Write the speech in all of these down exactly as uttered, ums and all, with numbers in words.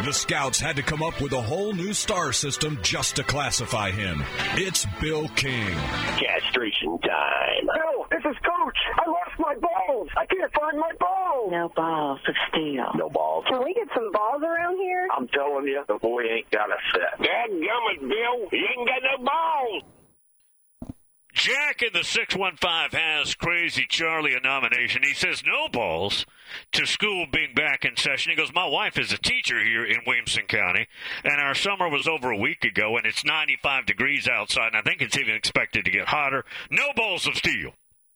The Scouts had to come up with a whole new star system just to classify him. It's Bill King. Castration time. Bill, this is Coach. I lost my balls. I can't find my balls. No balls of steel. No balls. Can we get some balls around here? I'm telling you, the boy ain't got a set. Dadgummit, Bill. He ain't got no balls. Jack in the six one five has Crazy Charlie a nomination. He says no balls to school being back in session. He goes, my wife is a teacher here in Williamson County, and our summer was over a week ago, and it's ninety-five degrees outside, and I think it's even expected to get hotter. No balls of steel.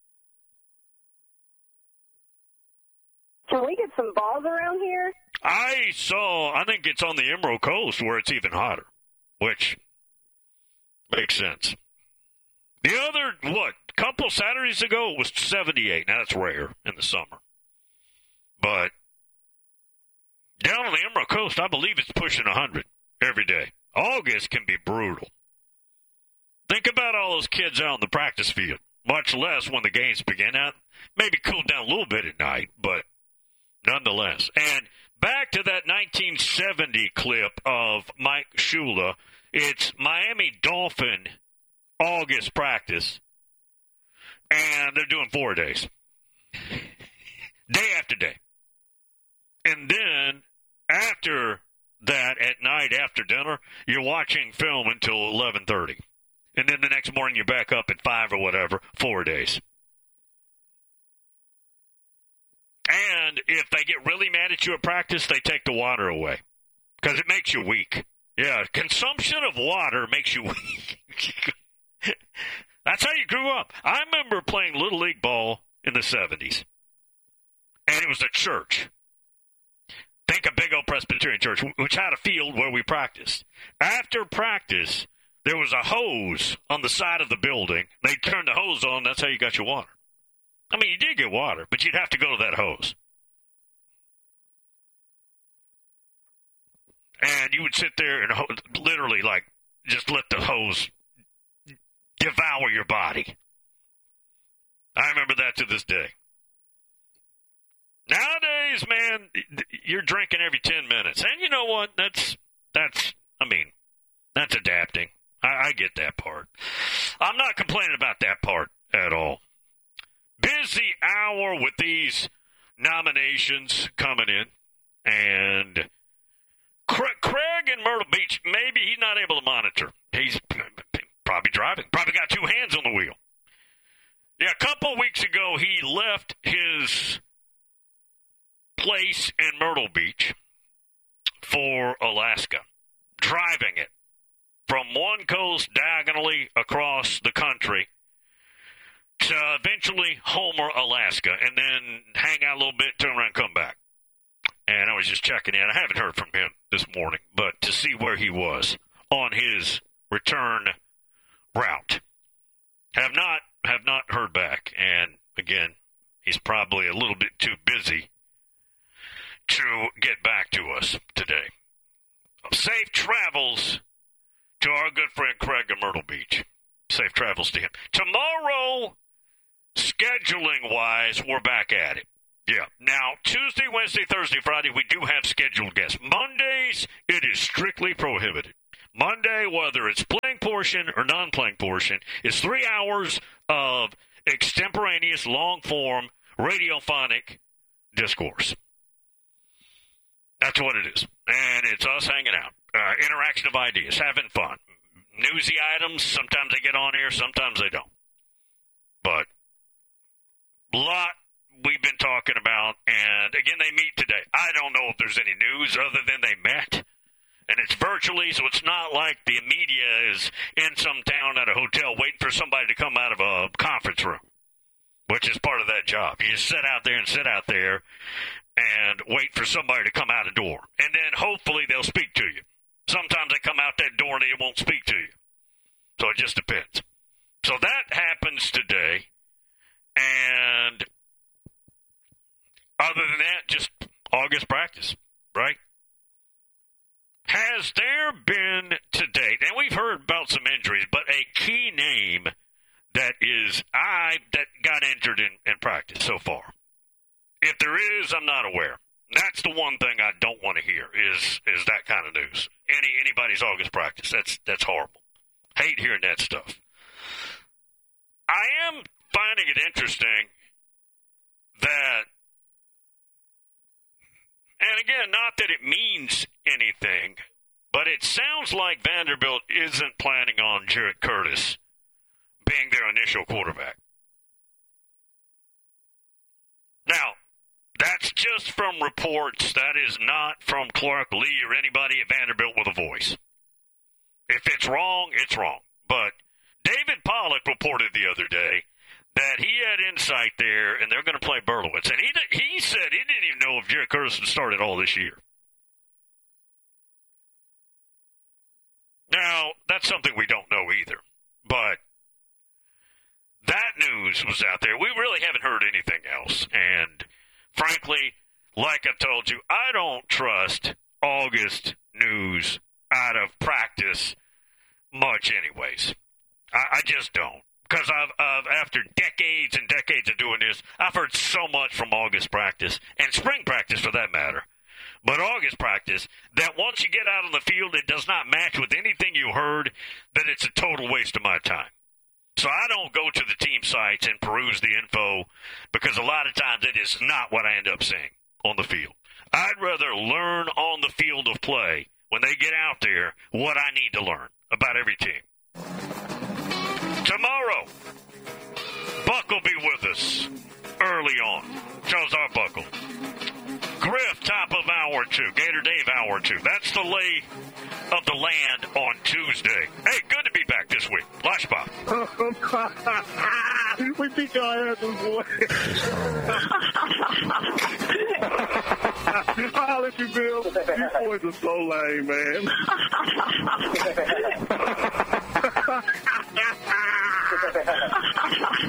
Can we get some balls around here? I saw, I think it's on the Emerald Coast where it's even hotter, which makes sense. The other, what, couple Saturdays ago, it was seventy-eight. Now, that's rare in the summer. But down on the Emerald Coast, I believe it's pushing one hundred every day. August can be brutal. Think about all those kids out on the practice field, much less when the games begin. Now, maybe cool down a little bit at night, but nonetheless. And back to that nineteen seventy clip of Mike Shula. It's Miami Dolphin August practice, and they're doing four days, day after day. And then after that, at night after dinner, you're watching film until eleven thirty. And then the next morning you're back up at five or whatever, four days. And if they get really mad at you at practice, they take the water away because it makes you weak. Yeah, consumption of water makes you weak. That's how you grew up. I remember playing Little League ball in the seventies, and it was a church. Think a big old Presbyterian church, which had a field where we practiced. After practice, there was a hose on the side of the building. They'd turn the hose on. That's how you got your water. I mean, you did get water, but you'd have to go to that hose. And you would sit there and ho- literally, like, just let the hose devour your body. I remember that to this day. Nowadays, man, you're drinking every ten minutes. And you know what? That's, that's, I mean, that's adapting. I, I get that part. I'm not complaining about that part at all. Busy hour with these nominations coming in. And Craig in Myrtle Beach, maybe he's not able to monitor. He's probably driving. Probably got two hands on the wheel. Yeah, a couple weeks ago, he left his place in Myrtle Beach for Alaska, driving it from one coast diagonally across the country to eventually Homer, Alaska, and then hang out a little bit, turn around, come back. And I was just checking in. I haven't heard from him this morning, but to see where he was on his return route. Have not have not heard back. And again, he's probably a little bit too busy to get back to us today. Safe travels to our good friend Craig in Myrtle Beach. Safe travels to him. Tomorrow, scheduling-wise, we're back at it. Yeah. Now, Tuesday, Wednesday, Thursday, Friday, we do have scheduled guests. Mondays, it is strictly prohibited. Monday, whether it's playing portion or non-playing portion, is three hours of extemporaneous, long-form, radiophonic discourse. That's what it is. And it's us hanging out. Uh, interaction of ideas, having fun. Newsy items, sometimes they get on here, sometimes they don't. But a lot we've been talking about, and again, they meet today. I don't know if there's any news other than they met. And it's virtually, so it's not like the media is in some town at a hotel waiting for somebody to come out of a conference room, which is part of that job. You just sit out there and sit out there and wait for somebody to come out a door. And then hopefully they'll speak to you. Sometimes they come out that door and they won't speak to you. So it just depends. So that happens today. And other than that, just August practice, right? Has there been to date, and we've heard about some injuries, but a key name that is I that got injured in, in practice so far? If there is, I'm not aware. That's the one thing I don't want to hear is is that kind of news. Any anybody's August practice. That's that's horrible. Hate hearing that stuff. I am finding it interesting that, and again, not that it means anything, but it sounds like Vanderbilt isn't planning on Jarrett Curtis being their initial quarterback. Now, that's just from reports. That is not from Clark Lee or anybody at Vanderbilt with a voice. If it's wrong, it's wrong. But David Pollack reported the other day that he had insight there, and they're going to play Berlowitz. And he he said he didn't even know if Jarrett Curtis would start at all this year. Now, that's something we don't know either. But that news was out there. We really haven't heard anything else. And frankly, like I told you, I don't trust August news out of practice much anyways. I, I just don't. Because I've, I've, after decades and decades of doing this, I've heard so much from August practice, and spring practice for that matter, but August practice, that once you get out on the field, it does not match with anything you heard, that it's a total waste of my time. So I don't go to the team sites and peruse the info, because a lot of times it is not what I end up seeing on the field. I'd rather learn on the field of play, when they get out there, what I need to learn about every team. Tomorrow, Buck will be with us early on. Charles Arbuckle. Griff, top of hour two. Gator Dave, hour two. That's the lay of the land on Tuesday. Hey, good to be back this week. Lush Bob. We think I had this boy. I'll let you, Bill. You boys are so lame, man.